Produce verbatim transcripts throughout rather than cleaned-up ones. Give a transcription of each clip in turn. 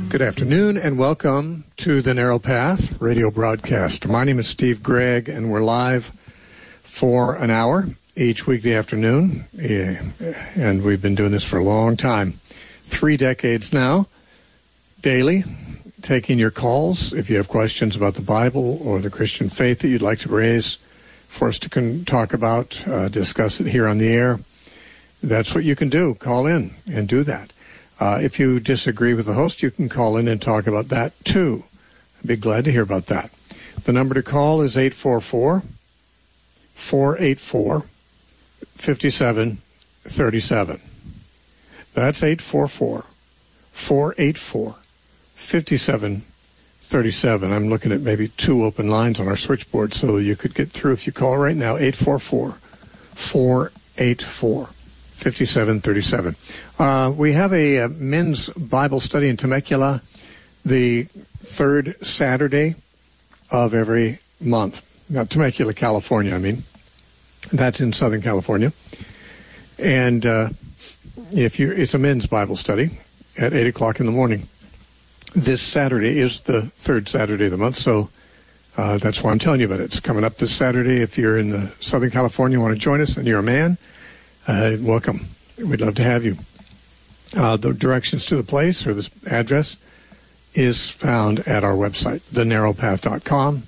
Good afternoon and welcome to the Narrow Path radio broadcast. My name is Steve Gregg and we're live for an hour each weekday afternoon. And we've been doing this for a long time. Three decades now, daily, taking your calls. If you have questions about the Bible or the Christian faith that you'd like to raise for us to con- talk about, uh, discuss it here on the air, that's what you can do. Call in and do that. Uh, if you disagree with the host, you can call in and talk about that, too. I'd be glad to hear about that. The number to call is eight four four, four eight four, five seven three seven. That's eight four four, four eight four, five seven three seven. I'm looking at maybe two open lines on our switchboard so you could get through if you call right now, eight four four, four eight four, five seven three seven. Uh, we have a, a men's Bible study in Temecula the third Saturday of every month. Now, Temecula, California, I mean. That's in Southern California. And uh, if you, it's a men's Bible study at eight o'clock in the morning. This Saturday is the third Saturday of the month, so uh, that's why I'm telling you about it. It's coming up this Saturday. If you're in the Southern California, want to join us, and you're a man, uh, welcome. We'd love to have you. Uh, the directions to the place or the address is found at our website, the narrow path dot com,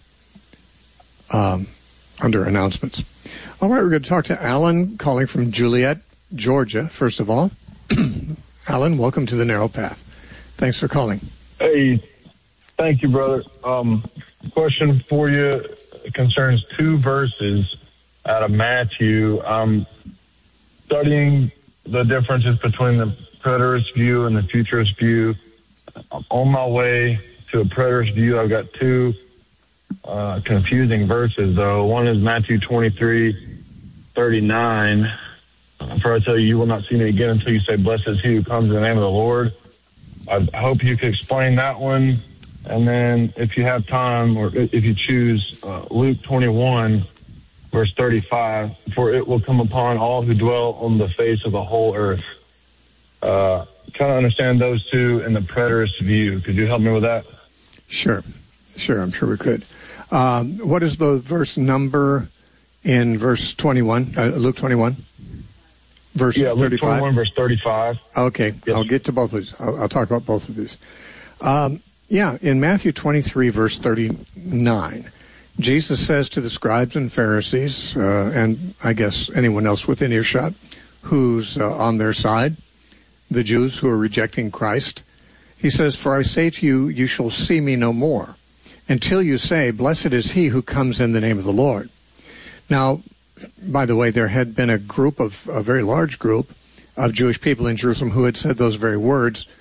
um, under announcements. All right, we're going to talk to Alan, calling from Juliet, Georgia, first of all. Alan, welcome to the Narrow Path. Thanks for calling. Hey, thank you, brother. Um, question for you concerns two verses out of Matthew. I'm studying the differences between the preterist view and the futurist view. I'm on my way to a preterist view. I've got two uh, confusing verses, though. One is Matthew twenty-three thirty-nine. For I tell you, you will not see me again until you say, blessed is he who comes in the name of the Lord. I hope you could explain that one. And then if you have time, or if you choose, uh, Luke twenty-one, verse thirty-five, for it will come upon all who dwell on the face of the whole earth. Uh, trying to understand those two in the preterist view. Could you help me with that? Sure. Sure, I'm sure we could. Um, what is the verse number in verse twenty-one, uh, Luke twenty-one? Verse yeah, Luke thirty-five? twenty-one, verse thirty-five. Okay, yes. I'll get to both of these. I'll, I'll talk about both of these. Um, yeah, in Matthew twenty-three, verse thirty-nine, Jesus says to the scribes and Pharisees, uh, and I guess anyone else within earshot who's uh, on their side, the Jews who are rejecting Christ, he says, for I say to you, you shall see me no more, until you say, blessed is he who comes in the name of the Lord. Now, by the way, there had been a group of, a very large group of Jewish people in Jerusalem who had said those very words